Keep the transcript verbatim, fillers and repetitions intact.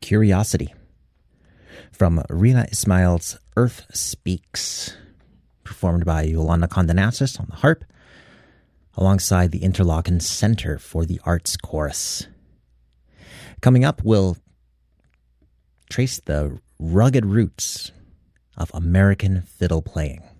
Curiosity from Rina Ismail's Earth Speaks, performed by Yolanda Condonasis on the harp, alongside the Interlaken Center for the Arts Chorus. Coming up, we'll trace the rugged roots of American fiddle playing.